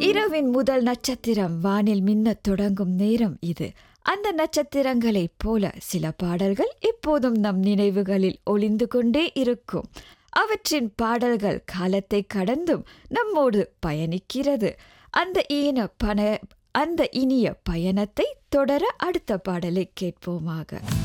இரவின் முதல் நட்சத்திரம் வானில் மின்னத் தொடங்கும் நேரம் இது. அந்த நட்சத்திரங்களைப் போல சில பாடல்கள் எப்போதும் நம் நினைவுகளில் ஒளிந்து கொண்டே இருக்கும். அவற்றின் பாடல்கள் காலத்தை கடந்தும் நம்மோடு பயணிக்கிறது. அந்த இனிய பயணத்தை தொடர அடுத்த பாடலை கேட்போமாக.